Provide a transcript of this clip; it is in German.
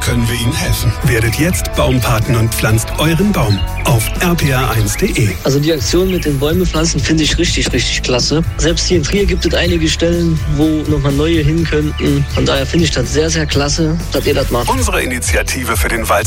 können wir Ihnen helfen. Werdet jetzt Baumpaten und pflanzt euren Baum auf rpa1.de. Also die Aktion mit den Bäume pflanzen finde ich richtig, richtig klasse. Selbst hier in Trier gibt es einige Stellen, wo nochmal neue hin könnten. Von daher finde ich das sehr, sehr klasse, dass ihr das macht. Unsere Initiative für den Wald